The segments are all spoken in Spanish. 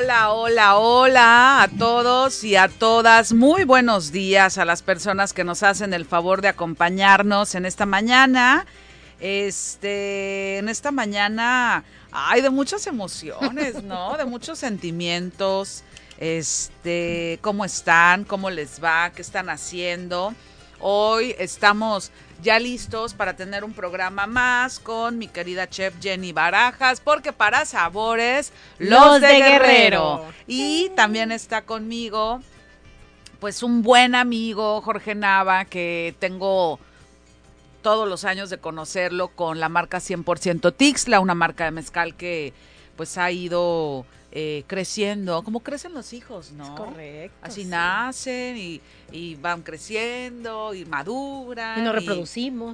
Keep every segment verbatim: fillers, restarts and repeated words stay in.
Hola, hola, hola a todos y a todas. Muy buenos días a las personas que nos hacen el favor de acompañarnos en esta mañana. Este, en esta mañana hay de muchas emociones, ¿no? De muchos sentimientos. Este, ¿cómo están? ¿Cómo les va? ¿Qué están haciendo? Hoy estamos ya listos para tener un programa más con mi querida chef Jenny Barajas, porque para sabores, los, los de, de Guerrero. Guerrero. Y también está conmigo, pues un buen amigo, Jorge Nava, que tengo todos los años de conocerlo con la marca cien por ciento Tixla, una marca de mezcal que pues ha ido eh, creciendo, como crecen los hijos, ¿no? Es correcto. Así sí. nacen y, y van creciendo y maduran. Y nos reproducimos.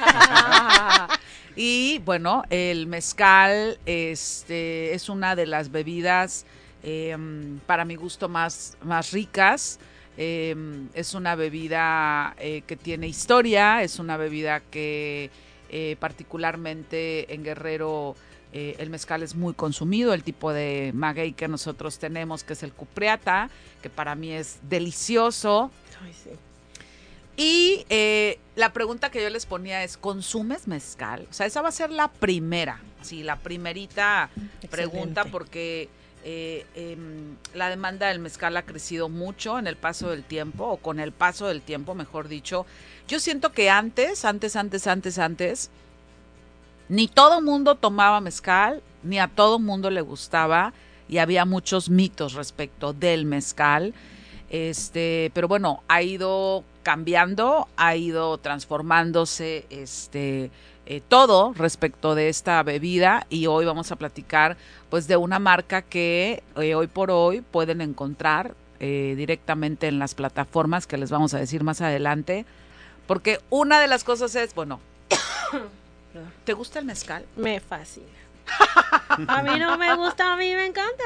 Y bueno, el mezcal este, es una de las bebidas eh, para mi gusto más, más ricas. Eh, es una bebida eh, que tiene historia, es una bebida que eh, particularmente en Guerrero eh, el mezcal es muy consumido, el tipo de maguey que nosotros tenemos, que es el cupreata, que para mí es delicioso. Ay, sí. Y eh, la pregunta que yo les ponía es, ¿consumes mezcal? O sea, esa va a ser la primera, sí, la primerita Excelente. pregunta, porque eh, eh, la demanda del mezcal ha crecido mucho en el paso del tiempo, o con el paso del tiempo, mejor dicho. Yo siento que antes, antes, antes, antes, antes, ni todo mundo tomaba mezcal, ni a todo mundo le gustaba, y había muchos mitos respecto del mezcal. Este, pero bueno, ha ido cambiando, ha ido transformándose este eh, todo respecto de esta bebida, y hoy vamos a platicar pues de una marca que eh, hoy por hoy pueden encontrar eh, directamente en las plataformas que les vamos a decir más adelante, porque una de las cosas es, bueno, ¿te gusta el mezcal? Me fascina. A mí no me gusta, a mí me encanta.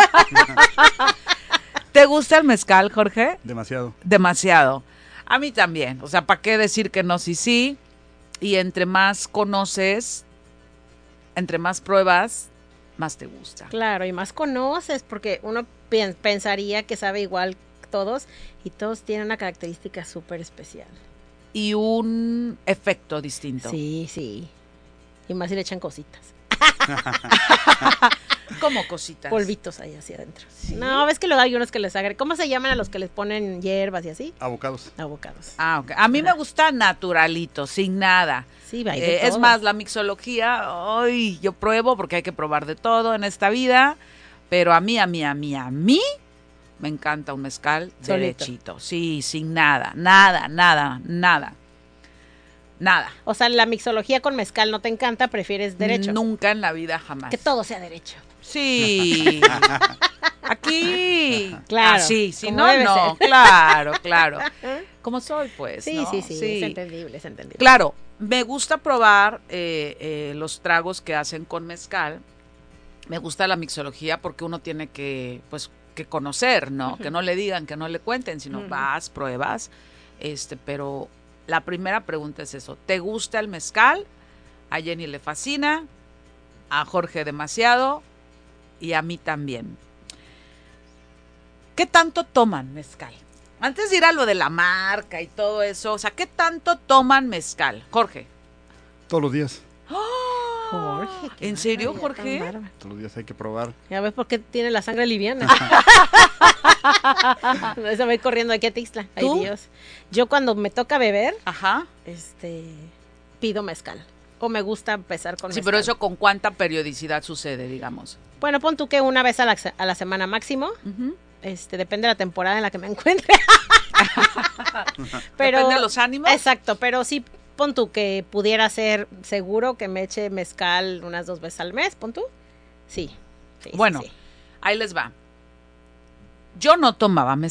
¿Te gusta el mezcal, Jorge? Demasiado. Demasiado. A mí también. O sea, ¿para qué decir que no? Sí, sí. Y entre más conoces, entre más pruebas, más te gusta. Claro, y más conoces, porque uno pi- pensaría que sabe igual todos, y todos tienen una característica súper especial. Y un efecto distinto. Sí, sí. Y más si le echan cositas. ¿Cómo cositas? Polvitos ahí hacia adentro. ¿Sí? No, ves que luego hay unos que les agregan. ¿Cómo se llaman a los que les ponen hierbas y así? Abocados. Abocados. Ah, ok. A mí me gusta naturalito, sin nada. Sí, va, de Eh, es todo. más, la mixología, ay, yo pruebo porque hay que probar de todo en esta vida, pero a mí, a mí, a mí, a mí, me encanta un mezcal Solito. derechito. Sí, sin nada, nada, nada, nada. Nada. O sea, la mixología con mezcal no te encanta, prefieres derecho. Nunca en la vida, jamás. Que todo sea derecho. Sí. Aquí. Claro. Ah, sí, si como no, debe no. ser. Claro, claro. Como soy, pues. Sí, ¿no? sí, sí, es entendible, es entendible. Claro, me gusta probar eh, eh, los tragos que hacen con mezcal. Me gusta la mixología porque uno tiene que, pues, que conocer, ¿no? Uh-huh. Que no le digan, que no le cuenten, sino uh-huh. vas, pruebas. Este, pero la primera pregunta es eso. ¿Te gusta el mezcal? A Jenny le fascina, a Jorge demasiado y a mí también. ¿Qué tanto toman mezcal? Antes de ir a lo de la marca y todo eso, o sea, ¿qué tanto toman mezcal? Jorge. Todos los días. ¡Oh! Jorge. ¿En serio, Jorge? Todos los días hay que probar. Ya ves por qué tiene la sangre liviana. Se va corriendo aquí a Tixla. Ay, ¿Tú? Dios. Yo cuando me toca beber, Ajá. este, pido mezcal. O me gusta empezar con Sí, mezcal. pero eso ¿con cuánta periodicidad sucede, digamos? Bueno, pon tú que una vez a la, a la semana máximo. Uh-huh. Este, depende de la temporada en la que me encuentre. Pero, depende de los ánimos. Exacto, pero sí, pon tú que pudiera ser seguro que me eche mezcal unas dos veces al mes, pon tú. Sí. sí bueno, sí, sí. Ahí les va. Yo no tomaba mezcal.